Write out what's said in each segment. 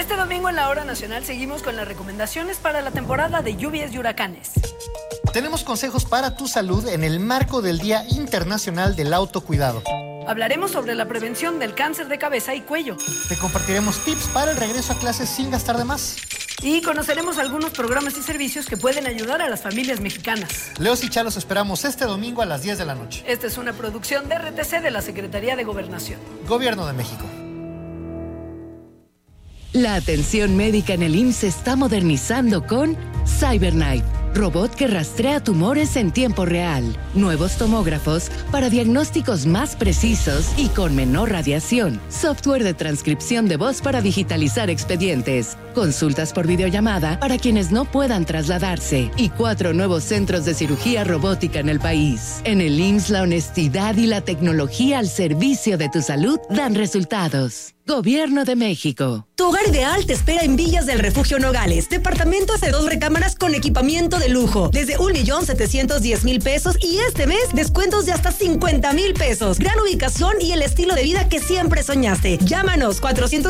Este domingo en la Hora Nacional seguimos con las recomendaciones para la temporada de lluvias y huracanes. Tenemos consejos para tu salud en el marco del Día Internacional del Autocuidado. Hablaremos sobre la prevención del cáncer de cabeza y cuello. Te compartiremos tips para el regreso a clases sin gastar de más. Y conoceremos algunos programas y servicios que pueden ayudar a las familias mexicanas. Leos y Chá los esperamos este domingo a las 10 de la noche. Esta es una producción de RTC de la Secretaría de Gobernación. Gobierno de México. La atención médica en el IMSS se está modernizando con CyberKnife, robot que rastrea tumores en tiempo real, nuevos tomógrafos para diagnósticos más precisos y con menor radiación, software de transcripción de voz para digitalizar expedientes, consultas por videollamada para quienes no puedan trasladarse y 4 nuevos centros de cirugía robótica en el país. En el IMSS, la honestidad y la tecnología al servicio de tu salud dan resultados. Gobierno de México. Tu hogar ideal te espera en Villas del Refugio Nogales. Departamentos de 2 recámaras con equipamiento de lujo. Desde 1,710,000 pesos y este mes, descuentos de hasta 50,000 pesos. Gran ubicación y el estilo de vida que siempre soñaste. Llámanos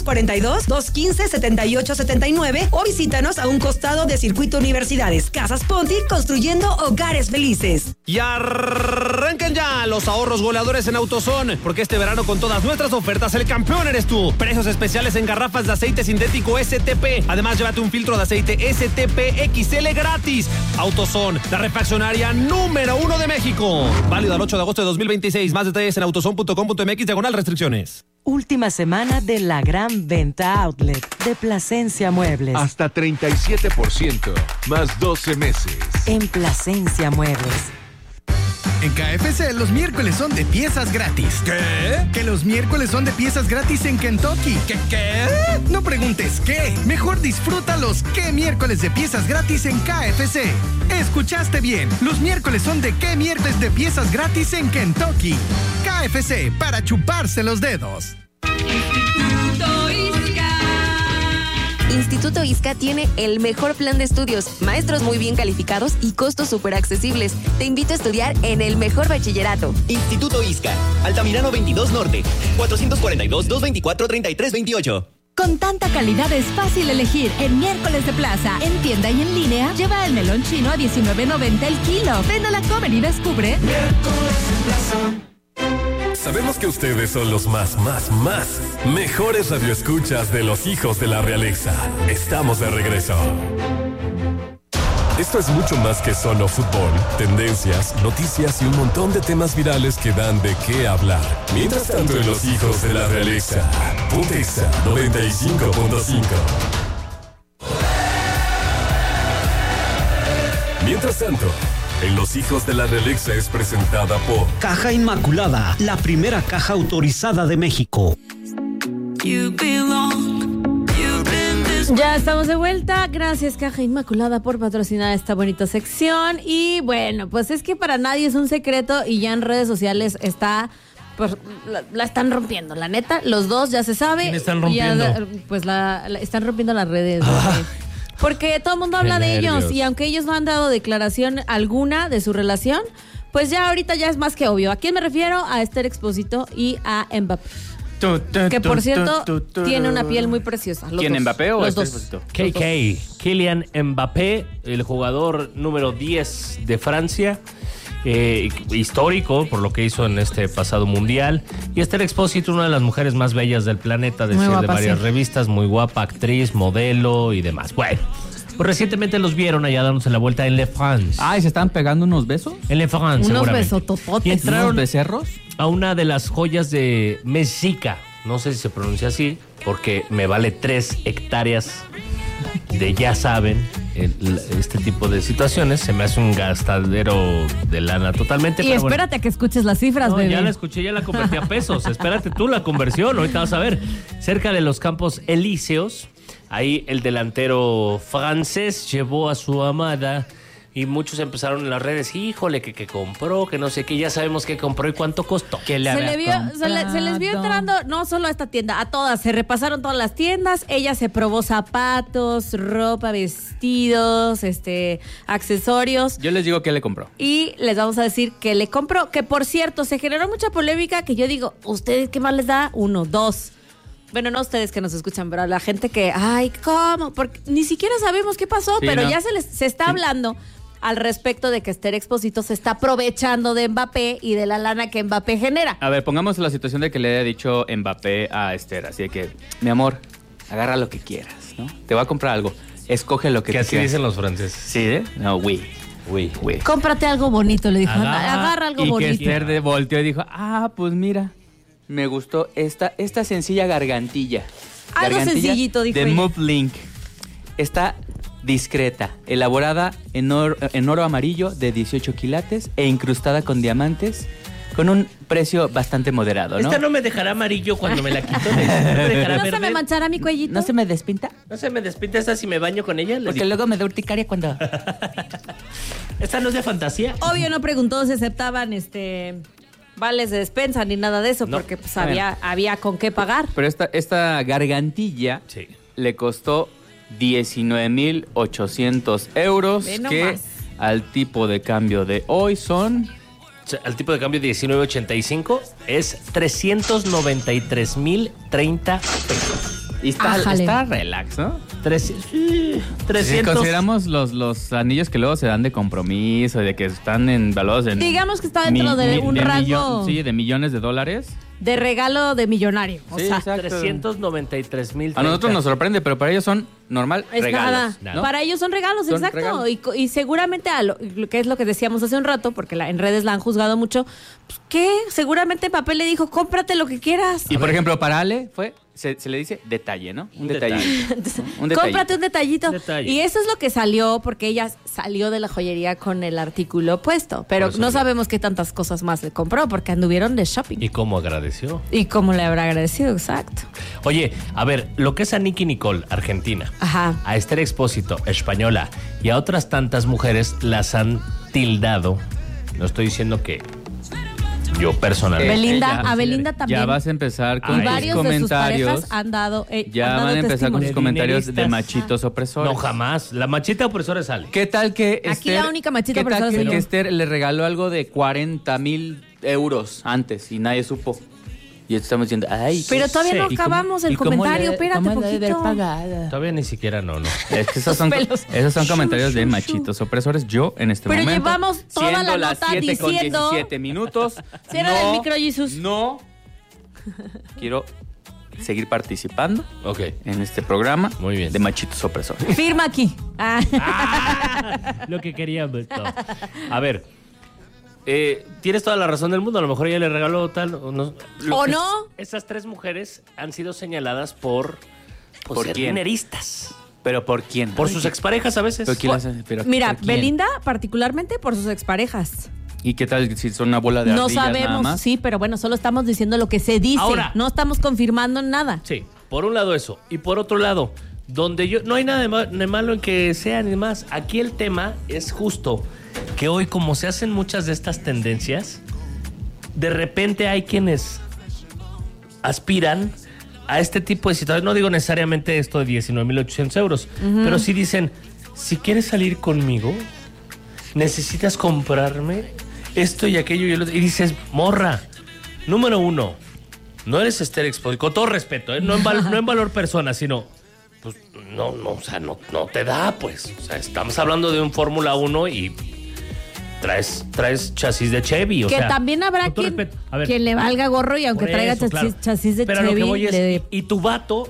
442-215-7879 o visítanos a un costado de Circuito Universidades. Casas Ponti, construyendo hogares felices. Y arrancan ya los ahorros goleadores en AutoZone, porque este verano con todas nuestras ofertas el campeón eres tú. Precios especiales en garrafas de aceite sintético STP. Además, llévate un filtro de aceite STP XL gratis. AutoZone, la refaccionaria número 1 de México. Válido al 8 de agosto de 2026. Más detalles en autozone.com.mx/restricciones. Última semana de la gran venta outlet de Plasencia Muebles. Hasta 37%, más 12 meses. En Plasencia Muebles. En KFC los miércoles son de piezas gratis. ¿Qué? Que los miércoles son de piezas gratis en Kentucky. ¿Qué? No preguntes qué. Mejor disfruta los qué miércoles de piezas gratis en KFC. Escuchaste bien. Los miércoles son de qué miércoles de piezas gratis en Kentucky. KFC, para chuparse los dedos. Instituto ISCA tiene el mejor plan de estudios, maestros muy bien calificados y costos súper accesibles. Te invito a estudiar en el mejor bachillerato. Instituto ISCA, Altamirano 22 Norte, 442-224-3328. Con tanta calidad es fácil elegir en Miércoles de Plaza. En tienda y en línea, lleva el melón chino a $19.90 el kilo. Ven a la Comer y descubre Miércoles de Plaza. Sabemos que ustedes son los mejores radioescuchas de los hijos de la realeza. Estamos de regreso. Esto es mucho más que solo fútbol, tendencias, noticias y un montón de temas virales que dan de qué hablar. Mientras tanto, en los hijos de la realeza, Puntexa 95.5. Mientras tanto, en Los Hijos de la Realexa es presentada por Caja Inmaculada, la primera caja autorizada de México. Ya estamos de vuelta. Gracias, Caja Inmaculada, por patrocinar esta bonita sección. Y bueno, pues es que para nadie es un secreto y ya en redes sociales está... Pues la están rompiendo, la neta. Los dos ya se sabe. ¿Quién están rompiendo? Ya, pues están rompiendo las redes. Porque todo el mundo habla de ellos y aunque ellos no han dado declaración alguna de su relación, pues ya ahorita ya es más que obvio. ¿A quién me refiero? A Esther Expósito y a Mbappé. Que por cierto, tiene una piel muy preciosa. ¿Quién, Mbappé o los Esther dos? KK, Kylian Mbappé, el jugador número 10 de Francia. Histórico por lo que hizo en este pasado mundial. Y Esther Expósito, una de las mujeres más bellas del planeta, de varias revistas, muy guapa, actriz, modelo y demás. Bueno, pues recientemente los vieron allá dándose la vuelta en Le France. ¿Y se estaban pegando unos besos? En Le France, unos seguramente. besotototes. Y entraron ¿Unos becerros? a una de las joyas de Mexica. No sé si se pronuncia así, porque me vale 3 hectáreas de ya saben. Este tipo de situaciones se me hace un gastadero de lana totalmente. Y espérate a que escuches las cifras, bebé. Ya la escuché, ya la convertí a pesos. Espérate tú la conversión, ahorita vas a ver. Cerca de los Campos Elíseos, ahí el delantero francés llevó a su amada y muchos empezaron en las redes, híjole, que compró, que no sé qué, ya sabemos qué compró y cuánto costó. Se les vio entrando no solo a esta tienda, a todas, se repasaron todas las tiendas, ella se probó zapatos, ropa, vestidos, accesorios. Yo les digo qué le compró. Y les vamos a decir que le compró, que por cierto, se generó mucha polémica que yo digo, ¿ustedes qué más les da? 1, 2. Bueno, no ustedes que nos escuchan, pero la gente que, ay, ¿cómo? Porque ni siquiera sabemos qué pasó, Sí, pero no. ya se está hablando al respecto de que Esther Expósito se está aprovechando de Mbappé y de la lana que Mbappé genera. A ver, pongamos la situación de que le haya dicho Mbappé a Esther. Así de que, mi amor, agarra lo que quieras, ¿no? Te voy a comprar algo. Escoge lo que Que tú así quieras. dicen los franceses. Sí, ¿eh? No, oui. Cómprate algo bonito, le dijo. Agarra algo y bonito. que Esther volteó y dijo, pues mira, me gustó esta sencilla gargantilla. Algo Gargantilla sencillito, dijo de ella. Move Link. Está discreta, elaborada en oro amarillo de 18 quilates e incrustada con diamantes, con un precio bastante moderado, ¿no? Esta no me dejará amarillo cuando me la quito. ¿No me dejará ¿No se verde? me manchará mi cuellito? ¿No se me despinta? ¿No se me despinta esta si me baño con ella? Porque luego me da urticaria cuando... ¿Esta no es de fantasía? Obvio no preguntó si aceptaban vales de despensa ni nada de eso, porque pues había con qué pagar. Pero esta gargantilla le costó 19,800 euros, Ve que nomás. al tipo de cambio de hoy son... Al tipo de cambio 19.85 es 393,030 pesos. Y está relax, ¿no? 300. Si consideramos los anillos que luego se dan de compromiso y de que están valuados en... Digamos que está dentro de un rango de millones de dólares. de regalo de millonario. O Sí, sea, exacto. 393,030. A nosotros nos sorprende, pero para ellos son normal es regalos. nada. ¿no? Para ellos son regalos, Son exacto. regalos. Y seguramente, lo que es lo que decíamos hace un rato, porque en redes la han juzgado mucho, pues, ¿qué? Seguramente papel le dijo, cómprate lo que quieras. Y por ejemplo, para Ale se le dice detalle, ¿no? Un detallito. Un detallito. Cómprate un detallito. Detalle. Y eso es lo que salió, porque ella salió de la joyería con el artículo puesto. Pero Por eso no digo. sabemos qué tantas cosas más le compró, porque anduvieron de shopping. ¿Y cómo agradeció? Y cómo le habrá agradecido, exacto. Oye, a ver, lo que es a Nicki Nicole, argentina, Ajá. a Esther Expósito, española, y a otras tantas mujeres las han tildado. No estoy diciendo que yo personalmente. A Belinda también. Ya vas a empezar con Y tus varios de sus comentarios. parejas han dado Ya van a empezar con sus testimonio. comentarios de Dineristas. machitos opresores. No, jamás. La machita opresora sale. ¿Qué tal que Aquí Esther, la única machita ¿qué tal opresora que, soy yo? que Esther le regaló algo de 40,000 euros antes y nadie supo? Y estamos diciendo, ay. Pero todavía no ¿y cómo- acabamos el y cómo comentario, le- espérate cómo le debe poquito. pagado? Todavía ni siquiera no. Es que esos son comentarios de machitos opresores. Yo, en este Pero momento, llevamos toda la siendo nota las 7:17 diciendo- minutos. Cierra el micro, Jesús. No quiero seguir participando Ok. en este programa Muy bien. de machitos opresores. Firma aquí. Ah. Lo que queríamos. No. A ver. Tienes toda la razón del mundo. A lo mejor ella le regaló tal. O no. ¿O no? Esas tres mujeres han sido señaladas por ¿Por ser quién? dineristas. ¿Pero por quién? Por sus exparejas a veces. ¿Pero quién las hace? ¿Pero Mira, por quién? Belinda particularmente por sus exparejas. ¿Y qué tal si son una bola de No ardillas nada sabemos, más? sí, pero bueno, solo estamos diciendo lo que se dice. Ahora. No estamos confirmando nada. Sí, por un lado eso. Y por otro lado, donde yo no hay nada de malo en que sea ni más. Aquí el tema es justo que hoy, como se hacen muchas de estas tendencias, de repente hay quienes aspiran a este tipo de situaciones. No digo necesariamente esto de 19,800 euros, pero sí dicen, si quieres salir conmigo, necesitas comprarme esto y aquello y el otro. Y dices, morra, número uno, no eres Esther Expósito, con todo respeto, ¿eh? no en valor persona, sino, pues, no, o sea, no te da, pues. O sea, estamos hablando de un Fórmula 1 y traes chasis de Chevy, o Que sea. también habrá con todo quien, respeto. A ver, quien le valga gorro y aunque por traiga eso, claro. chasis de Pero a lo Chevy, que voy es, le- y tu vato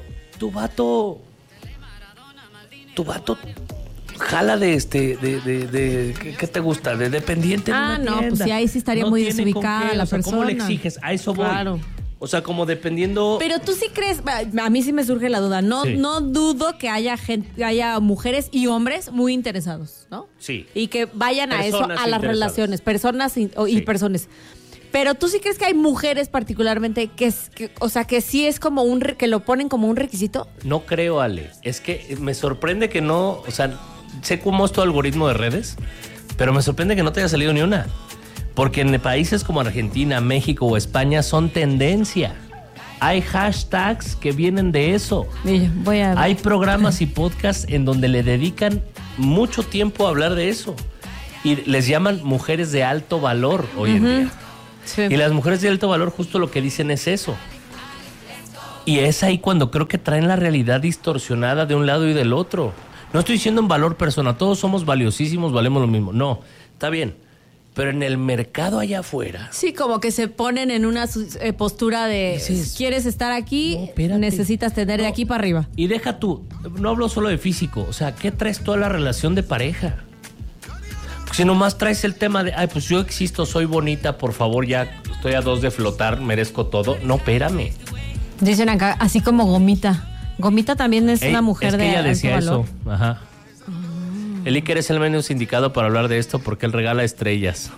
jala de ¿qué te gusta? De dependiente en Ah, una no, tienda. pues sí, ahí sí estaría No muy tiene desubicada con qué, la o sea, ¿cómo le persona? exiges? A eso voy. Claro. O sea, como dependiendo... Pero tú sí crees, a mí sí me surge la duda, no, Sí. no dudo que haya mujeres y hombres muy interesados, ¿no? Sí. Y que vayan a eso, Personas a las interesadas. relaciones, personas y Sí. personas. Pero tú sí crees que hay mujeres particularmente o sea, que sí es como que lo ponen como un requisito. No creo, Ale. Es que me sorprende que no... O sea, sé cómo es tu algoritmo de redes, pero me sorprende que no te haya salido ni una. Porque en países como Argentina, México o España son tendencia. Hay hashtags que vienen de eso. Voy a ver. Hay programas y podcasts en donde le dedican mucho tiempo a hablar de eso. Y les llaman mujeres de alto valor hoy en día. Sí. Y las mujeres de alto valor justo lo que dicen es eso. Y es ahí cuando creo que traen la realidad distorsionada de un lado y del otro. No estoy diciendo en valor personal, todos somos valiosísimos, valemos lo mismo. No, está bien. Pero en el mercado allá afuera... Sí, como que se ponen en una postura de... ¿Quieres estar aquí? Necesitas tener de aquí para arriba. Y deja tú, no hablo solo de físico. O sea, ¿qué traes toda la relación de pareja? Si nomás traes el tema de... Ay, pues yo existo, soy bonita, por favor, ya estoy a 2 de flotar, merezco todo. No, espérame. Dicen acá, así como Gomita. Gomita también es una mujer es que de ella decía alto valor. Eso. Ajá. El Iker es el menos indicado para hablar de esto porque él regala estrellas.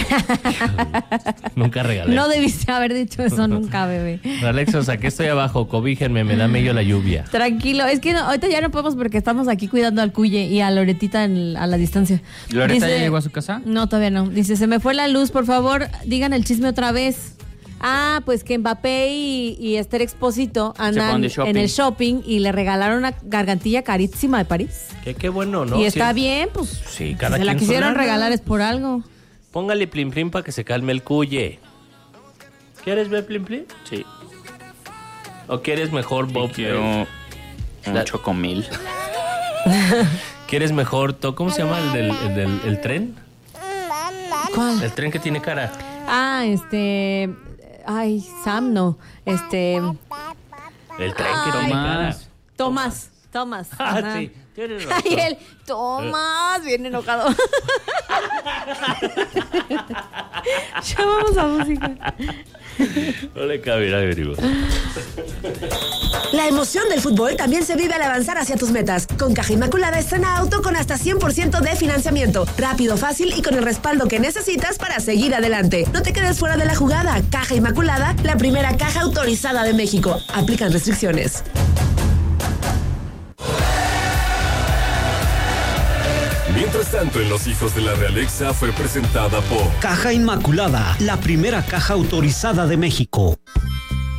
Nunca regalé. No debiste haber dicho eso nunca, bebé. Alexos, aquí estoy abajo, cobíjenme, me da medio la lluvia. Tranquilo, es que ahorita ya no podemos porque estamos aquí cuidando al Cuye y a Loretita a la distancia. ¿Loreta ya llegó a su casa? No, todavía no. Dice, se me fue la luz, por favor, digan el chisme otra vez. Ah, pues que Mbappé y Esther Expósito andan en el shopping y le regalaron una gargantilla carísima de París. Qué bueno, ¿no? Y está bien, pues sí, cada se la quisieron regalar es por algo. Póngale plim plim para que se calme el Cuye. ¿Quieres ver plim plim? Sí. ¿O quieres mejor Bob? Quiero un chocomil. ¿Quieres mejor? ¿Cómo se llama el tren? ¿Cuál? El tren que tiene cara. Ah, Ay, Sam, no. El tren que tiene cara. Tomás. Ah, sí. Tienes razón. Ay, él, Tomás, bien enojado. Ya vamos a música. No le cabe, averiguo. La emoción del fútbol también se vive al avanzar hacia tus metas. Con Caja Inmaculada estrena auto con hasta 100% de financiamiento. Rápido, fácil y con el respaldo que necesitas para seguir adelante. No te quedes fuera de la jugada. Caja Inmaculada, la primera caja autorizada de México. Aplican restricciones. Mientras tanto, en Los Hijos de la Realexa fue presentada por Caja Inmaculada, la primera caja autorizada de México.